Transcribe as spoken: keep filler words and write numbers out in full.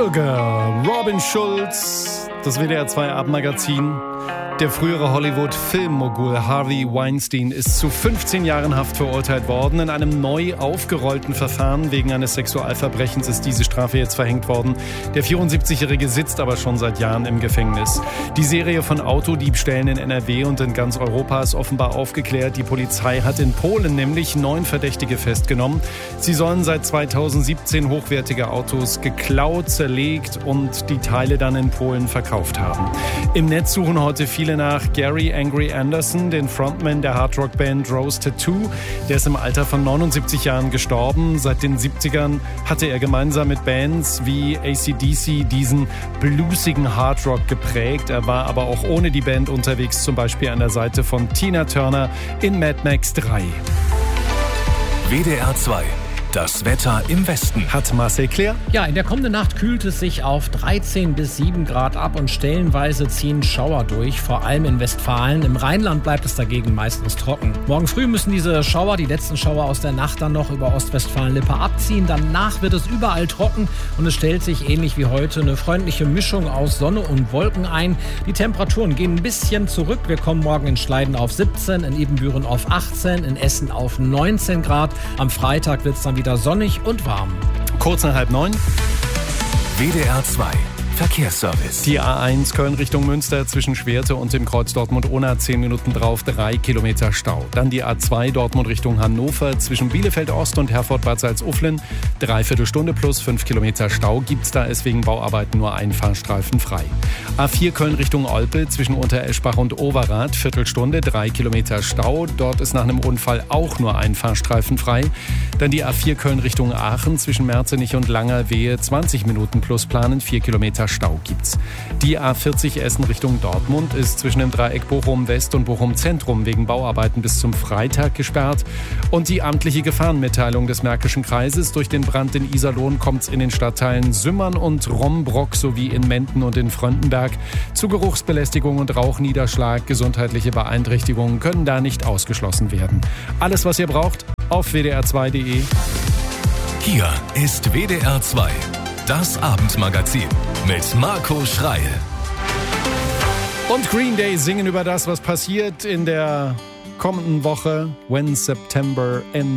Sugar, Robin Schulz, das W D R zwei Abendmagazin. Der frühere Hollywood-Filmmogul Harvey Weinstein ist zu fünfzehn Jahren Haft verurteilt worden. In einem neu aufgerollten Verfahren wegen eines Sexualverbrechens ist diese Strafe jetzt verhängt worden. Der vierundsiebzigjährige sitzt aber schon seit Jahren im Gefängnis. Die Serie von Autodiebstählen in N R W und in ganz Europa ist offenbar aufgeklärt. Die Polizei hat in Polen nämlich neun Verdächtige festgenommen. Sie sollen seit zweitausendsiebzehn hochwertige Autos geklaut, zerlegt und die Teile dann in Polen verkauft haben. Im Netz suchen heute viele nach Gary Angry Anderson, den Frontman der Hardrock-Band Rose Tattoo. Der ist im Alter von neunundsiebzig Jahren gestorben. Seit den siebzigern hatte er gemeinsam mit Bands wie A C D C diesen bluesigen Hardrock geprägt. Er war aber auch ohne die Band unterwegs, zum Beispiel an der Seite von Tina Turner in Mad Max drei. W D R zwei. Das Wetter im Westen. Hat Marcel Claire? Ja, in der kommenden Nacht kühlt es sich auf dreizehn bis sieben Grad ab und stellenweise ziehen Schauer durch, vor allem in Westfalen. Im Rheinland bleibt es dagegen meistens trocken. Morgen früh müssen diese Schauer, die letzten Schauer aus der Nacht, dann noch über Ostwestfalen-Lippe abziehen. Danach wird es überall trocken und es stellt sich ähnlich wie heute eine freundliche Mischung aus Sonne und Wolken ein. Die Temperaturen gehen ein bisschen zurück. Wir kommen morgen in Schleiden auf siebzehn, in Ibbenbüren auf achtzehn, in Essen auf neunzehn Grad. Am Freitag wird es dann wieder sonnig und warm. Kurz nach halb neun. W D R zwei Verkehrsservice. Die A eins Köln Richtung Münster zwischen Schwerte und dem Kreuz Dortmund-Unna zehn Minuten drauf, drei Kilometer Stau. Dann die A zwei Dortmund Richtung Hannover zwischen Bielefeld-Ost und Herford-Bad Salzuflen. Dreiviertel Stunde plus fünf Kilometer Stau gibt's da, ist wegen Bauarbeiten nur ein Fahrstreifen frei. A vier Köln Richtung Olpe zwischen Untereschbach und Overath, Viertelstunde, drei Kilometer Stau. Dort ist nach einem Unfall auch nur ein Fahrstreifen frei. Dann die A vier Köln Richtung Aachen zwischen Merzenich und Langerwehe, zwanzig Minuten plus planen, vier Kilometer Stau gibt's. Die A vierzig Essen Richtung Dortmund ist zwischen dem Dreieck Bochum West und Bochum Zentrum wegen Bauarbeiten bis zum Freitag gesperrt. Und die amtliche Gefahrenmitteilung des Märkischen Kreises: durch den Brand in Iserlohn kommt's in den Stadtteilen Sümmern und Rombrock sowie in Menden und in Fröndenberg zu Geruchsbelästigung und Rauchniederschlag. Gesundheitliche Beeinträchtigungen können da nicht ausgeschlossen werden. Alles, was ihr braucht, auf w d r zwei punkt d e. Hier ist W D R zwei, das Abendmagazin mit Marco Schreil. Und Green Day singen über das, was passiert in der kommenden Woche. When September Ends.